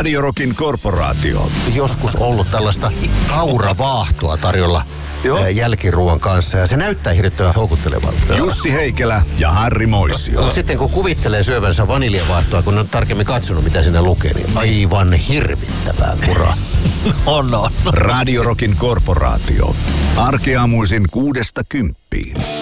Radio Rockin korporaatio. Joskus ollut tällaista kauravaahtoa tarjolla jälkiruoan kanssa ja se näyttää hirveän houkuttelevalta. Jussi Heikelä ja Harri Moisio. Mutta sitten kun kuvittelee syövänsä vaniljavaahtoa, kun on tarkemmin katsonut mitä siinä lukee, niin aivan hirvittävää kuraa. On. Radio Rockin korporaatio. Arkeaamuisin 6–10.